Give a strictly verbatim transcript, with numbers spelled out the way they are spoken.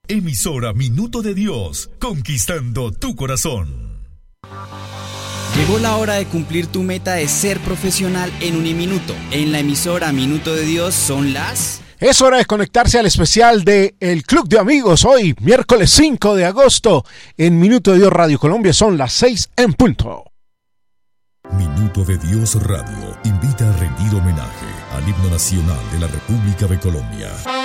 Emisora Minuto de Dios, conquistando tu corazón. Llegó la hora de cumplir tu meta de ser profesional en Uniminuto. En la emisora Minuto de Dios son las... Es hora de conectarse al especial de El Club de Amigos. Hoy, miércoles cinco de agosto, en Minuto de Dios Radio Colombia, son las seis en punto. Minuto de Dios Radio invita a rendir homenaje al himno nacional de la República de Colombia.